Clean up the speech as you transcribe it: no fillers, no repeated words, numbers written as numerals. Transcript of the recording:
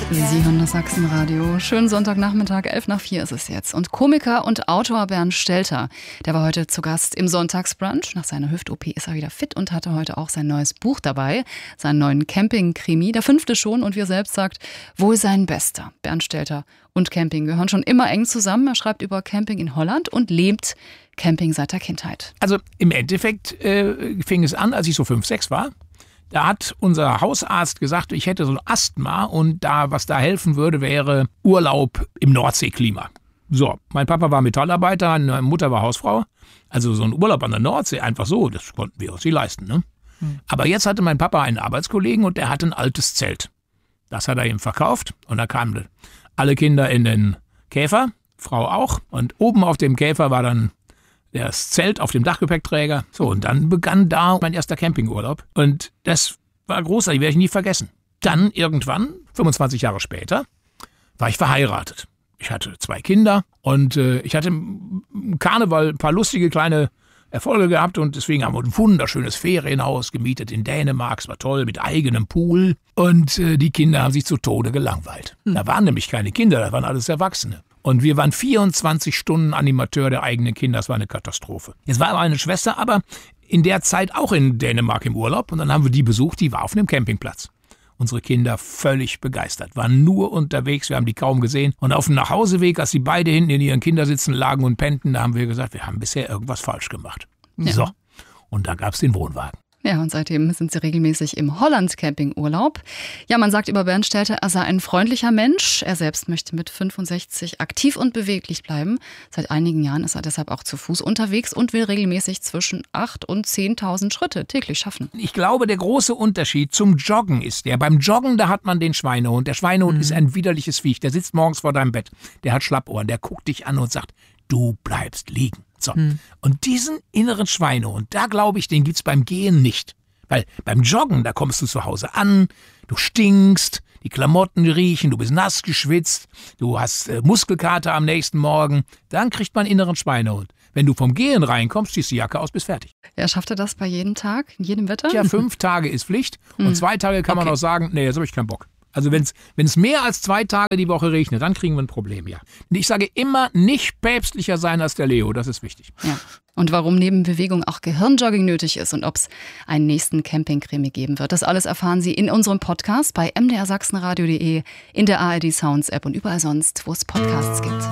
Sie hören das Sachsenradio. Schönen Sonntagnachmittag, 3:11 ist es jetzt. Und Komiker und Autor Bernd Stelter, der war heute zu Gast im Sonntagsbrunch. Nach seiner Hüft-OP ist er wieder fit und hatte heute auch sein neues Buch dabei, seinen neuen Camping-Krimi, der 5. schon. Und wie er selbst sagt, wohl sein Bester. Bernd Stelter und Camping gehören schon immer eng zusammen. Er schreibt über Camping in Holland und lebt Camping seit der Kindheit. Also im Endeffekt fing es an, als ich so 5, 6 war. Da hat unser Hausarzt gesagt, ich hätte so ein Asthma und was da helfen würde, wäre Urlaub im Nordseeklima. So, mein Papa war Metallarbeiter, meine Mutter war Hausfrau. Also so ein Urlaub an der Nordsee, einfach so, das konnten wir uns nicht leisten. Ne? Aber jetzt hatte mein Papa einen Arbeitskollegen und der hatte ein altes Zelt. Das hat er ihm verkauft und da kamen alle Kinder in den Käfer, Frau auch. Und oben auf dem Käfer war dann das Zelt auf dem Dachgepäckträger. So, und dann begann da mein erster Campingurlaub. Und das war großartig, werde ich nie vergessen. Dann irgendwann, 25 Jahre später, war ich verheiratet. Ich hatte 2 Kinder und ich hatte im Karneval ein paar lustige kleine Erfolge gehabt und deswegen haben wir ein wunderschönes Ferienhaus gemietet in Dänemark. Es war toll, mit eigenem Pool. Und die Kinder haben sich zu Tode gelangweilt. Da waren nämlich keine Kinder, da waren alles Erwachsene. Und wir waren 24 Stunden Animateur der eigenen Kinder. Das war eine Katastrophe. Jetzt war meine Schwester aber in der Zeit auch in Dänemark im Urlaub. Und dann haben wir die besucht, die war auf einem Campingplatz. Unsere Kinder völlig begeistert, waren nur unterwegs, wir haben die kaum gesehen. Und auf dem Nachhauseweg, als sie beide hinten in ihren Kindersitzen lagen und pennten, da haben wir gesagt, wir haben bisher irgendwas falsch gemacht. Ja. So, und da gab es den Wohnwagen. Ja, und seitdem sind sie regelmäßig im Holland-Camping-Urlaub. Ja, man sagt über Bernd Stelter, er sei ein freundlicher Mensch. Er selbst möchte mit 65 aktiv und beweglich bleiben. Seit einigen Jahren ist er deshalb auch zu Fuß unterwegs und will regelmäßig zwischen 8.000 und 10.000 Schritte täglich schaffen. Ich glaube, der große Unterschied zum Joggen ist beim Joggen, da hat man den Schweinehund. Der Schweinehund ist ein widerliches Viech. Der sitzt morgens vor deinem Bett, der hat Schlappohren, der guckt dich an und sagt, du bleibst liegen. So. Und diesen inneren Schweinehund, da glaube ich, den gibt's beim Gehen nicht. Weil beim Joggen, da kommst du zu Hause an, du stinkst, die Klamotten riechen, du bist nass geschwitzt, du hast Muskelkater am nächsten Morgen. Dann kriegt man inneren Schweinehund. Wenn du vom Gehen reinkommst, ziehst die Jacke aus, bist fertig. Ja, schafft er das bei jedem Tag, in jedem Wetter? Ja, 5 Tage ist Pflicht und 2 Tage kann man auch sagen, nee, jetzt habe ich keinen Bock. Also wenn es mehr als 2 Tage die Woche regnet, dann kriegen wir ein Problem, ja. Ich sage immer, nicht päpstlicher sein als der Leo, das ist wichtig. Ja. Und warum neben Bewegung auch Gehirnjogging nötig ist und ob es einen nächsten Campingkrimi geben wird, das alles erfahren Sie in unserem Podcast bei mdrsachsenradio.de, in der ARD Sounds App und überall sonst, wo es Podcasts gibt.